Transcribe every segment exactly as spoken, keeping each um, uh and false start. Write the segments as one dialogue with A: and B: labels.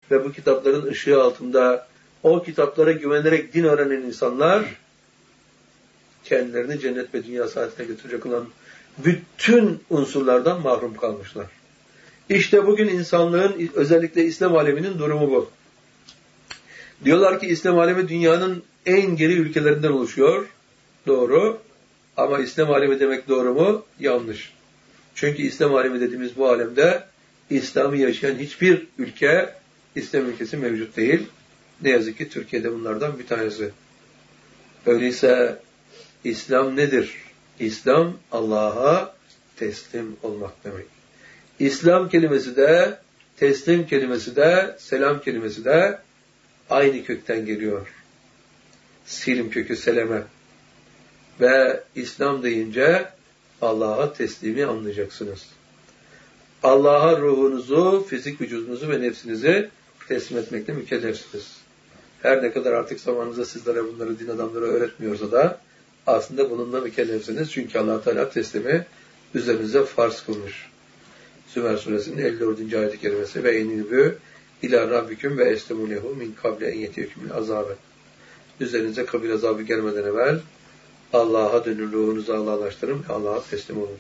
A: ve bu kitapların ışığı altında o kitaplara güvenerek din öğrenen insanlar kendilerini cennet ve dünya saadetine götürecek olan bütün unsurlardan mahrum kalmışlar. İşte bugün insanlığın, özellikle İslam aleminin durumu bu. Diyorlar ki İslam alemi dünyanın en geri ülkelerinden oluşuyor. Doğru. Ama İslam alemi demek doğru mu? Yanlış. Çünkü İslam alemi dediğimiz bu alemde İslam'ı yaşayan hiçbir ülke, İslam ülkesi mevcut değil. Ne yazık ki Türkiye'de bunlardan bir tanesi. Öyleyse İslam nedir? İslam Allah'a teslim olmak demek. İslam kelimesi de, teslim kelimesi de, selam kelimesi de aynı kökten geliyor. Silim kökü seleme. Ve İslam deyince Allah'a teslimi anlayacaksınız. Allah'a ruhunuzu, fizik vücudunuzu ve nefsinizi teslim etmekle mükellefsiniz. Her ne kadar artık zamanınızda sizlere bunları din adamları öğretmiyorsa da aslında bununla mükellefsiniz. Çünkü Allah Teala teslimi üzerinize farz kılmış. Sümer suresinin elli dördüncü ayet-i kerimesi ve enibü ila rabbiküm ve estemunehu min kable en yetiyekümül azabe. Üzerinize kabir azabı gelmeden evvel Allah'a dönün, ruhunuzu Allah'laştırın ve Allah'a teslim olun.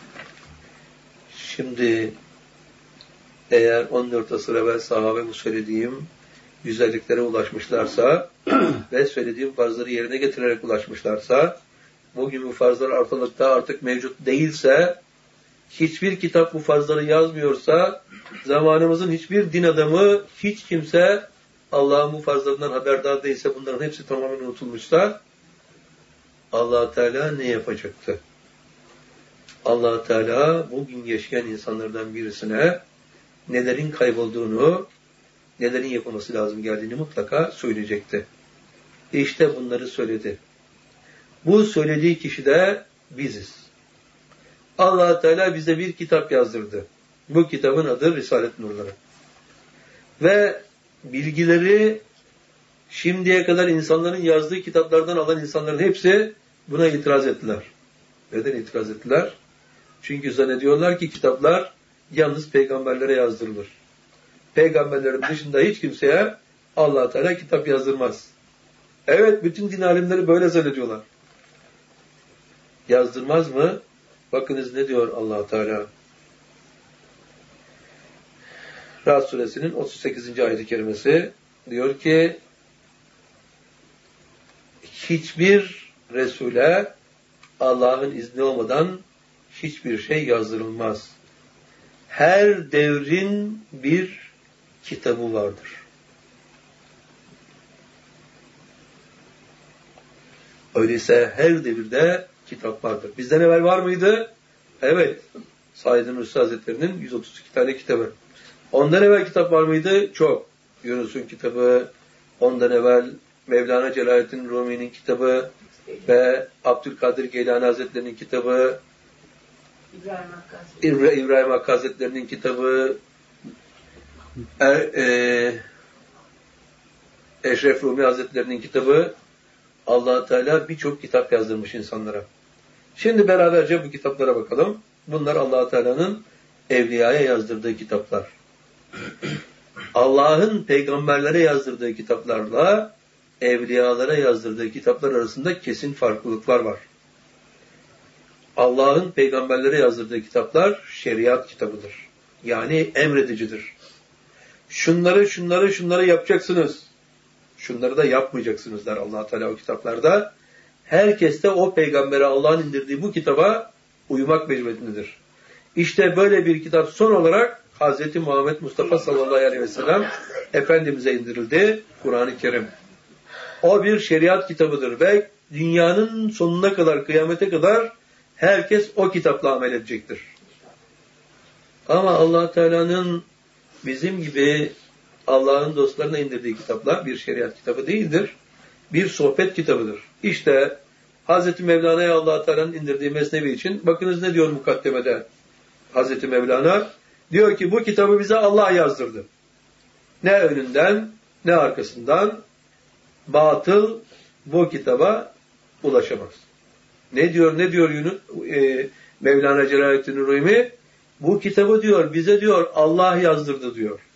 A: Şimdi eğer on dört asır evvel sahabe bu söylediğim güzelliklere ulaşmışlarsa ve söylediğim farzları yerine getirerek ulaşmışlarsa, bugün bu farzlar ortalıkta artık mevcut değilse, hiçbir kitap bu farzları yazmıyorsa, zamanımızın hiçbir din adamı, hiç kimse Allah'ın bu farzlarından haberdar değilse, bunların hepsi tamamen unutulmuşsa, Allah Teala ne yapacaktı? Allah Teala bugün yaşayan insanlardan birisine nelerin kaybolduğunu, nelerin yapılması lazım geldiğini mutlaka söyleyecekti. İşte bunları söyledi. Bu söylediği kişi de biziz. Allah Teala bize bir kitap yazdırdı. Bu kitabın adı Risalet Nurları. Ve bilgileri şimdiye kadar insanların yazdığı kitaplardan alan insanların hepsi buna itiraz ettiler. Neden itiraz ettiler? Çünkü zannediyorlar ki kitaplar yalnız peygamberlere yazdırılır. Peygamberlerin dışında hiç kimseye Allah Teala kitap yazdırmaz. Evet, bütün din alimleri böyle zannediyorlar. Yazdırmaz mı? Bakınız ne diyor Allah Teala. Ra'd suresinin otuz sekizinci ayet-i kerimesi diyor ki hiçbir Resul'e Allah'ın izni olmadan hiçbir şey yazdırılmaz. Her devrin bir kitabı vardır. Öyleyse her devirde kitap vardır. Bizden evvel var mıydı? Evet. Said Nursi Hazretleri'nin yüz otuz iki tane kitabı. Ondan evvel kitap var mıydı? Çok. Yunus'un kitabı, ondan evvel Mevlana Celaleddin Rumi'nin kitabı ve Abdülkadir Geylani Hazretleri'nin kitabı,
B: İbrahim Hakkı,
A: İbrahim Hakkı Hazretleri'nin kitabı, er, e, Eşref Rumi Hazretleri'nin kitabı, Allah Teala birçok kitap yazdırmış insanlara. Şimdi beraberce bu kitaplara bakalım. Bunlar Allah Teala'nın evliyaya yazdırdığı kitaplar. Allah'ın peygamberlere yazdırdığı kitaplarla evliyalara yazdırdığı kitaplar arasında kesin farklılıklar var. Allah'ın peygamberlere yazdırdığı kitaplar şeriat kitabıdır. Yani emredicidir. Şunları, şunları, şunları yapacaksınız. Şunları da yapmayacaksınız der Allah Teala o kitaplarda. Herkes de o peygambere Allah'ın indirdiği bu kitaba uymak mecburiyetindedir. İşte böyle bir kitap son olarak Hazreti Muhammed Mustafa sallallahu aleyhi ve sellem Efendimiz'e indirildi, Kur'an-ı Kerim. O bir şeriat kitabıdır ve dünyanın sonuna kadar, kıyamete kadar herkes o kitapla amel edecektir. Ama Allah Teala'nın bizim gibi Allah'ın dostlarına indirdiği kitaplar bir şeriat kitabı değildir. Bir sohbet kitabıdır. İşte Hazreti Mevlana'ya Allah Teala'nın indirdiği Mesnevi için bakınız ne diyor mukaddemede Hazreti Mevlana? Diyor ki bu kitabı bize Allah yazdırdı. Ne önünden ne arkasından batıl bu kitaba ulaşamaz. Ne diyor ne diyor Yunus, e, Mevlana Celaleddin Rumi? Bu kitabı diyor bize diyor Allah yazdırdı diyor.